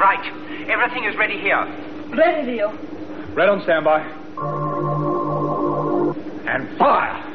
Right. Everything is ready here. Ready, Leo. Red on standby. And fire!